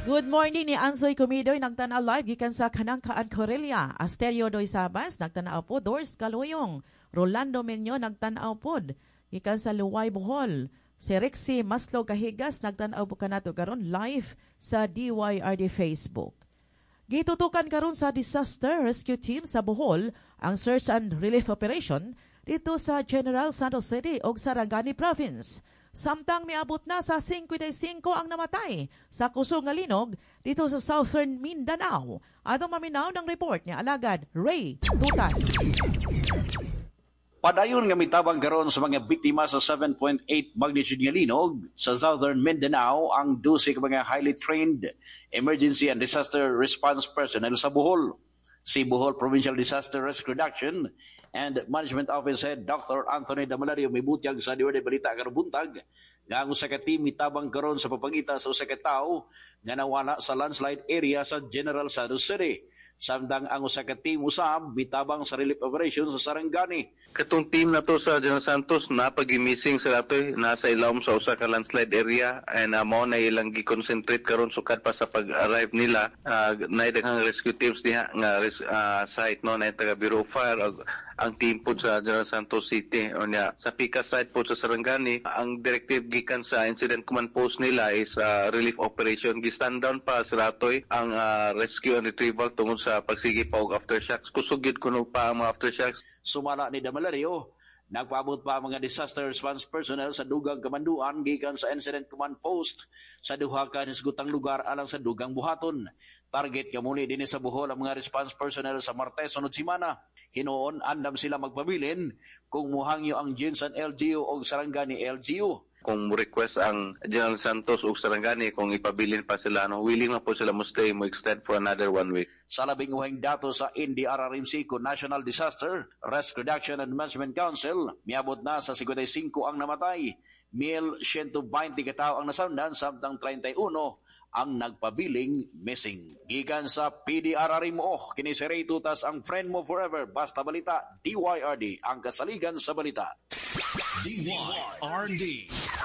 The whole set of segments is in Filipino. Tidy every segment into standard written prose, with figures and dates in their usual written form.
Good morning ni Ansoy Comidoy nagtanaw live gikan sa Kanangkaan Corelia. Asterio Doy Sabas nagtanaw po Doors Kaluyong. Rolando Menyo nagtanaw pod gikan sa Luway Bohol. Si Rexy Maslo Kahigas nagtanaw po kanato karon live sa DYRD Facebook. Gitutukan karon sa Disaster Rescue Team sa Bohol ang search and relief operation dito sa General Santos City o Sarangani Province. Samtang miabot na sa 55 ang namatay sa kusog nga linog dito sa Southern Mindanao. Atong maminaw ng report ni Alagad Ray Tutas. Padayon nga mitabang karon sa mga biktima sa 7.8 magnitude nga linog sa Southern Mindanao ang 12 ka mga highly trained emergency and disaster response personnel sa Bohol. Si Bohol Provincial Disaster Risk Reduction and Management Office Head Dr. Anthony Damalario may butyag sa DWD Balita karon buntag nga ang usa ka team mitabang karon sa papagita sa usa ka tawo nga nawala sa landslide area sa General Santos City. Samtang ang usa ka team usab mitabang sa relief operations sa Sarangani. Katong team na to sa General Santos napag-missing sila to nasa ilawom sa usa ka landslide area and mao na ilang gi-concentrate karon sukad pa sa pag-arrive nila na daghang rescue teams diha nga site no na taga Bureau of Fire ang team po sa General Santos City o niya sa Pika site po sa Sarangani ang directive gikan sa incident command post nila is relief operation gi-stand down pa sila toy ang rescue and retrieval tungod sa pagsigi pa og aftershocks kusugid kuno pa ang mga aftershocks. Sumala ni Damalario, nagpaabot pa mga disaster response personnel sa dugang kamanduan gikan sa incident command post sa duha ka hisgutang lugar alang sa dugang buhaton. Target kamuli din sa Bohol ang mga response personnel sa Martes sunod semana. Hinoon andam sila magpabilin kung muhangyo ang Jinsan LGU o Sarangani LGU. Kung request ang General Santos o Sarangani kung ipabilin pa sila, willing na po sila mo stay, mo extend for another 1 week. Sa labing uhing dato sa NDRRMC ko National Disaster Risk Reduction and Management Council, miabot na sa 55 ang namatay, 1,120 katao ang nasundan, samtang 31 ang nagpabiling missing. Gikan sa PDRRMO, kini si Ray Tutas ang friend mo forever. Basta balita, DYRD, ang kasaligan sa balita. DYRD.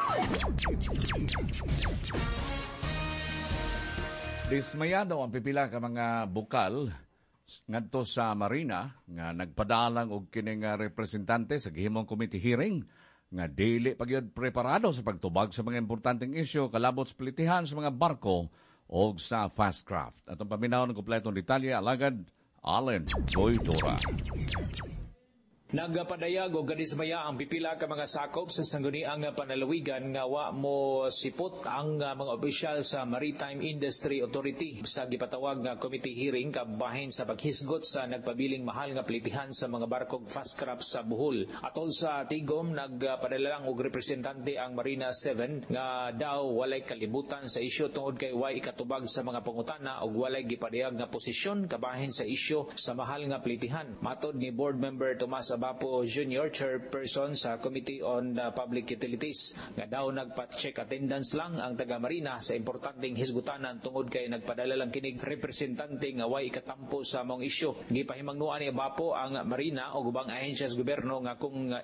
Dismayado ang pipila ka mga bukal ngadto sa Marina nga nagpadalang og kining representante sa gihimong committee hearing nga dili pagyud preparado sa pagtubag sa mga importanteng isyu kalabot sa pelitihan sa mga barko o sa fast craft. Atong paminaw ng kompletong detalye alagad Allen Boydora. Nagapadayag o gadismaya ang pipila ka mga sakop sa sangguniang panalawigan nga wa mo sipot ang mga opisyal sa Maritime Industry Authority sa gipatawag nga committee hearing kabahin sa paghisgot sa nagpabiling mahal nga plitihan sa mga barkog fast craft sa Bohol. Atol sa tigom nagpadala lang og representante ang Marina 7 nga daw walay kalibutan sa isyu tungod kay way ikatubag sa mga pangutana og walay gipadayag nga posisyon kabahin sa isyu sa mahal nga plitihan. Matod ni board member Tomas Abapo Jr., chairperson sa Committee on Public Utilities, nga daw nagpa-check attendance lang ang taga-Marina sa importanteng hisgutanan tungod kay nagpadala lang kinig representante nga way ikatampo sa mong isyu. Gipahimangnuan ni Abapo ang Marina o ubang ahensya sa gobyerno nga kung